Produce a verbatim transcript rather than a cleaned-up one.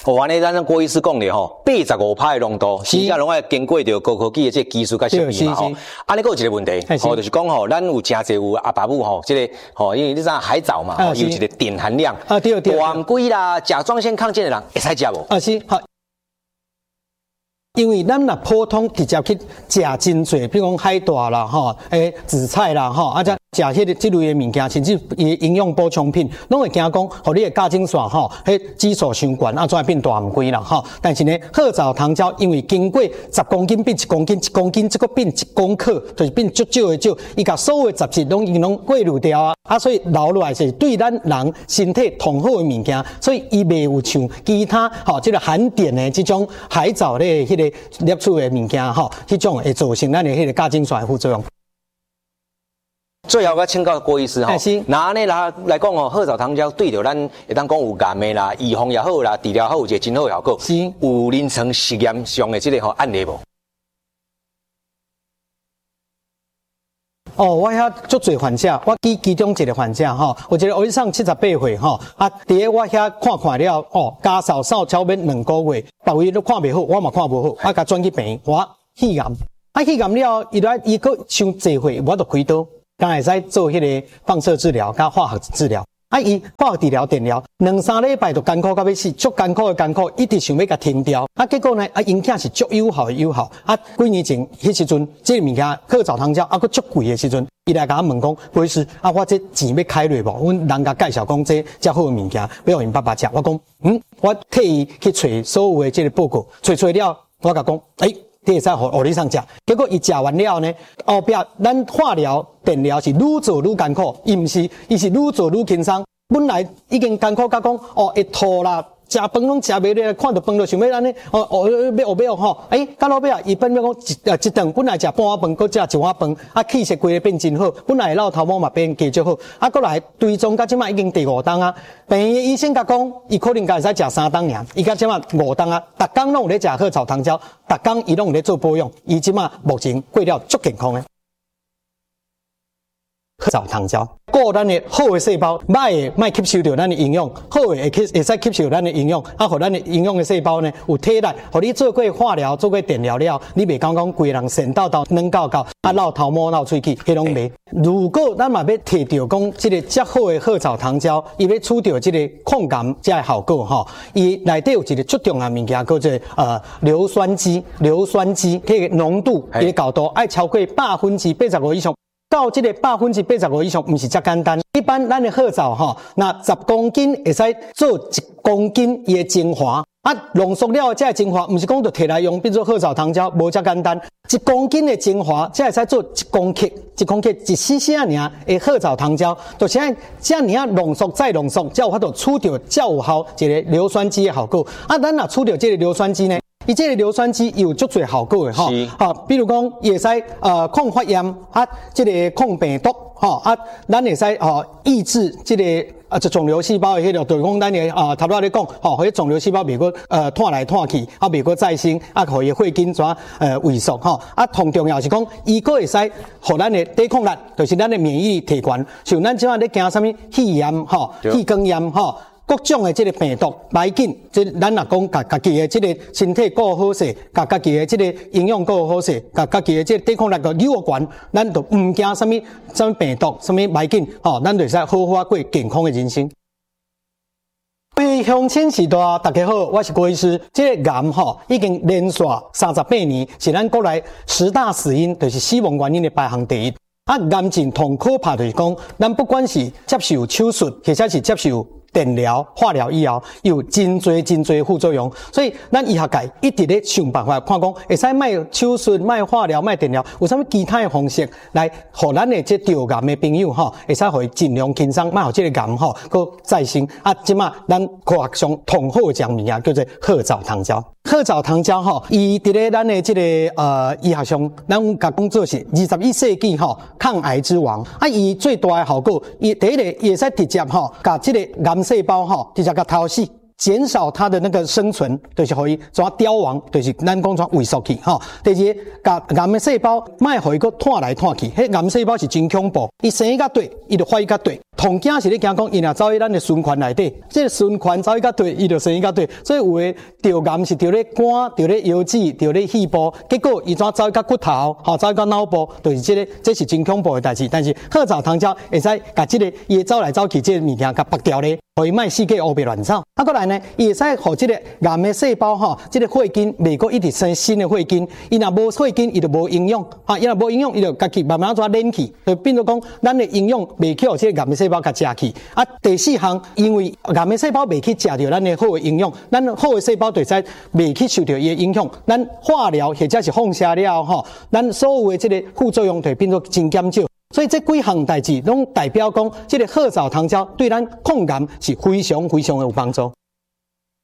哦，安尼咱郭医师讲的吼，八十五趴的浓度，实际上拢爱经过着高科技的这技术甲设备嘛吼。安尼还有一个问题，吼，就是讲吼，咱有真侪有阿爸母吼，这个吼，因为你知海藻嘛，吼，有一个碘含量， 啊对对， 大龟啦、甲状腺亢进的人会使食无？ 啊是好。因为咱若普通直接去食真侪，比如讲海带啦、吼，诶紫菜啦、吼，啊，则食迄个即类的物件，甚至伊营养补充品，拢会惊讲，互你的甲精线吼，迄指数伤悬，啊，怎会变大毋贵啦，吼。但是呢，褐藻糖胶因为经过十公斤变一公斤，一公斤即个变一公克，就是变足少的少，伊甲所有的杂质拢已经拢过滤掉啊，啊，所以留落来是对咱人身体同好的物件，所以伊袂有像其他吼即个含碘的即种海藻类迄个。摄取的物件吼，迄种会造成咱的迄个甲精线的副作用。 最后，我请教郭医师吼，那安尼来来讲吼，褐藻糖胶对着咱会当讲有癌的啦、预防也好啦、治疗好有一个真好的效果。 是有临床实验上的这个吼案例无？ 哦，我遐足侪患者，我举其中一个患者吼，有一个医生七十八岁吼，啊，伫咧我遐看看了，哦，家扫扫超免两个月，别位都看袂好，我嘛看不好，啊，甲转去病，我肺癌，啊，肺癌了，伊来伊个伤济岁，我就开刀，刚会使做迄个放射治疗甲化学治疗。啊，伊化学治疗、电疗，两三礼拜就艰苦到要死，足艰苦的艰苦，一直想要甲停掉。啊，结果呢，啊，影响是足有效的有效。啊，几年前迄时阵，这个物件褐藻糖胶啊，佫足贵的时阵，伊来甲我问讲，不好意思，啊，我这钱要开落无？阮人家介绍讲这遮好的物件，要互因爸爸食。我讲，嗯，我替伊去找所有的这个报告，找找了，我甲讲，诶、欸。你会使互互你上食，结果伊食完了呢，后壁咱化疗、电疗是愈做愈艰苦，伊毋是，伊是愈做愈轻松。本来已经艰苦甲讲，哦会吐啦，食饭拢食袂落，看到饭就想要安尼，哦哦要学要吼，诶，到落尾啊，伊本来讲一呃一顿本来食半碗饭，佮食一碗饭，啊气色规个变真好，本来老头毛嘛变加足好，啊过来追踪到即马已经第五档啊。病院的医生甲讲，伊可能才会使食三档尔，伊甲即马五档啊，逐工拢有咧食褐藻糖胶，逐工伊拢有咧做保养，伊即马目前过了足健康诶。褐藻糖胶，顾咱的好的细胞，歹的莫吸收到咱的营养，好的会吸会使吸收咱的营养，啊，互咱的营养的细胞呢有体力，互你做过化疗、做过电疗了，你袂讲讲规人神叨叨、软搞搞，啊，闹头毛、闹喙齿，迄拢袂。如果咱嘛要摕到讲这个较好的褐藻糖胶，伊要取到这个抗癌这个效果吼，伊内底有一个最重要的物件，叫做呃硫酸基，硫酸基迄个浓度、伊个高度爱超过百分之八十五以上。到这个百分之八十五以上，唔是遮简单。一般咱的褐藻吼，那十公斤会使做一公斤伊的精华，啊，浓缩了这精华，唔是讲就摕来用，变做褐藻糖胶，无遮简单。一公斤的精华，才会使做一公克，一公克一 C C 啊尔的褐藻糖胶，就是按这样啊浓缩再浓缩，才有法度取到较有效一个硫酸基的效果。啊，咱若取到这个硫酸基呢？伊这个硫酸基有足侪效果的吼，啊，比如讲，伊会使呃抗发炎，啊，这个抗病毒，吼，啊，咱会使哦抑制这个啊，这肿瘤细胞的迄个，就是讲咱的啊，头拄仔咧讲，吼，迄肿瘤细胞袂过呃拖来拖去，啊，袂过再生，啊，互伊血筋怎呃萎缩，吼，啊，同重要是讲，伊个会使互咱的抵抗力，就是咱的免疫力提悬，像咱即摆咧惊啥物肺炎，吼，气管炎，吼。各种的这个病毒来紧，这咱若讲家家己的这个身体顾好势，家家己的这个营养顾好势，家家己的这个抵抗力个有悬，咱就唔惊啥物啥物病毒，啥物来紧，吼，咱就使好好过健康的人生。各位乡亲时代，大家好，我是郭医师。这个癌吼已经连续三十八年，是咱国内十大死因，就是死亡原因的排行第一。啊，癌症同可怕就是讲，咱不管是接受手术，或者是接受电疗、化疗以后，有真多真多副作用，所以咱医学界一直咧想办法，看讲会使卖手术、卖化疗、卖电疗，有啥物其他的方式来，互咱的这得癌的朋友吼，会使互伊尽量轻松，卖互这个癌吼，佮再生。啊，即马咱科学上同好的物件叫做褐藻糖胶。褐藻糖胶吼，伊伫咧咱的这个呃医学上，咱有甲讲做是二十一世纪吼抗癌之王。啊，伊最大的效果，伊第一个伊会使直接吼，甲这个癌细胞吼，直接甲偷死。 减少它的那个生存，就是可以怎凋亡，就是咱讲怎萎缩去吼。第二，甲癌的细胞卖互伊个拖来拖去，迄癌细胞是真恐怖，伊生甲对，伊就发伊甲对。痛惊是咧惊讲，伊若走去咱的循环内底，这个循环走去甲对，伊就生甲对。所以有诶着癌是着咧肝、着咧腰子、着咧肺部，结果伊怎走去甲骨头，吼走去甲脑部，就是这个，这是真恐怖的代志。但是褐藻糖胶会使甲这个伊走来走去这个物件甲拔掉咧。互伊卖四界乌白乱走，啊，过来呢，伊会使互即个癌的细胞吼，即、這个血筋袂阁一直生新的血筋，伊若无血筋，伊就无营养，啊，伊若无营养，伊就家己慢慢怎冷去，就变做讲咱的营养袂去互即个癌的细胞甲食去。啊，第四项，因为癌的细胞袂去食着咱的好的营养，咱好的细胞就使袂去受着伊的影响，咱化疗或者是放射了吼，咱所有的即个副作用就变做真减少。所以这几项代志拢代表讲，这个褐藻糖胶对咱抗癌是非常非常的有帮助。